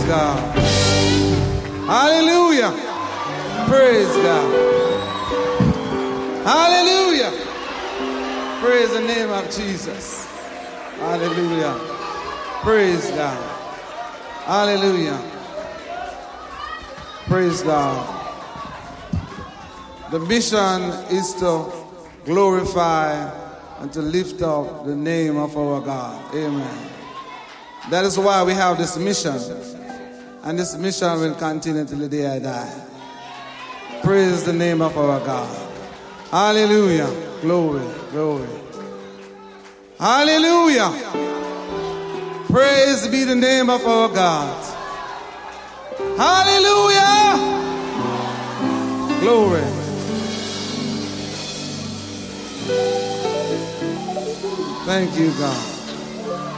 God. Hallelujah. Praise God. Hallelujah. Praise the name of Jesus. Hallelujah. Praise God. Hallelujah. Praise God. The mission is to glorify and to lift up the name of our God. Amen. That is why we have this mission. And this mission will continue till the day I die. Praise the name of our God. Hallelujah. Glory, glory. Hallelujah. Praise be the name of our God. Hallelujah. Glory. Thank you, God.